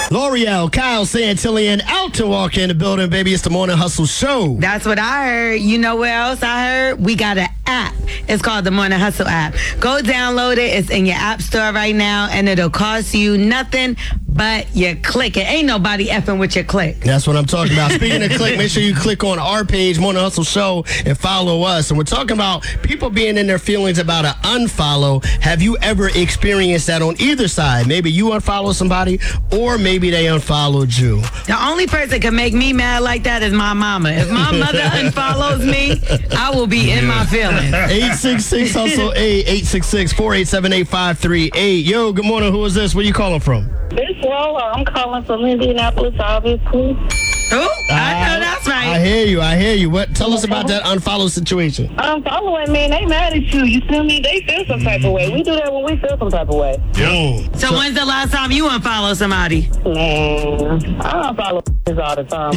L'Oreal, Kyle Santillan out to walk in the building, baby. It's the Morning Hustle Show. That's what I heard. You know what else I heard? We got an app. It's called the Morning Hustle app. Go download it. It's in your app store right now, and it'll cost you nothing but your click. It ain't nobody effing with your click. That's what I'm talking about. Speaking of click, make sure you click on our page, Morning Hustle Show, and follow us. And we're talking about people being in their feelings about an unfollow. Have you ever experienced that on either side? Maybe you unfollow somebody, or maybe they unfollowed you. The only person can make me mad like that is my mama. If my mother unfollows me, I will be in my feelings. 866 Hustle 888-487-8538. Yo, good morning. Who is this? Where you calling from? This Lola, I'm calling from Indianapolis, obviously. Oh, I know that's right. I hear you. What? Tell us about that unfollow situation. Following, man, they mad at you. You feel me? They feel some type of way. We do that when we feel some type of way. Yo. So when's the last time you unfollow somebody? Man, I don't follow all the time.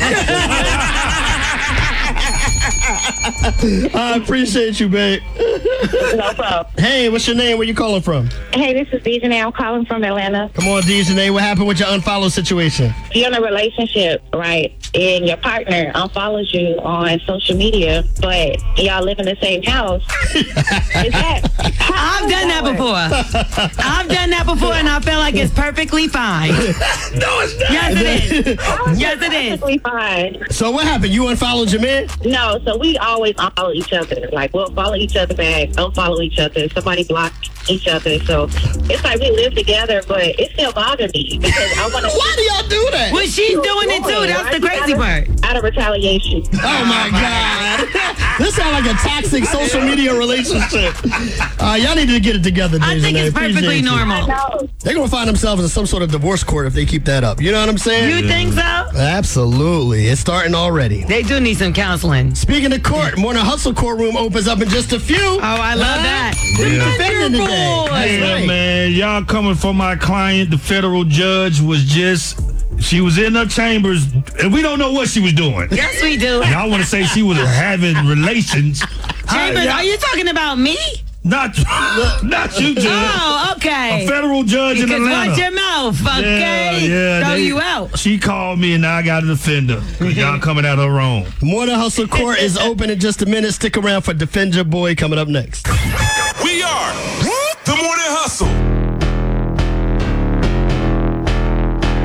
I appreciate you, babe. No problem. Hey, what's your name? Where you calling from? Hey, this is Dejanay. I'm calling from Atlanta. Come on, Dejanay. What happened with your unfollow situation? You're in a relationship, right? And your partner unfollows you on social media, but y'all live in the same house. Is that? I've done that before. I've done that before, and I feel like it's perfectly fine. No, it's not. Yes, it is. Yes, it is. Perfectly fine. So what happened? You unfollowed your man? No, so we always unfollow each other. Like, we'll follow each other back, unfollow each other. Somebody block each other. So it's like we live together, but it still bothers me because I want to. Why do y'all do that? Well, she's doing it too. That's the crazy part. Out of retaliation. Oh my God. This sounds like a toxic social media relationship. Y'all need to get it together, Dejanay. I think it's perfectly normal. No. They're going to find themselves in some sort of divorce court if they keep that up. You know what I'm saying? You think so? Absolutely. It's starting already. They do need some counseling. Speaking of court, Morning Hustle courtroom opens up in just a few. Oh, I love that. Defending today. boy. That's Yeah, right. man. Y'all coming for my client. The federal judge was she was in her chambers, and we don't know what she was doing. Yes, we do. Y'all want to say she was having relations. Chambers, are you talking about me? Not you, Judge. Oh, okay. A federal judge in Because Atlanta. watch your mouth, okay? Throw you out. She called me, and now I got to defend her. 'Cause y'all coming at her wrong. Morning Hustle Court is open in just a minute. Stick around for Defend Your Boy coming up next.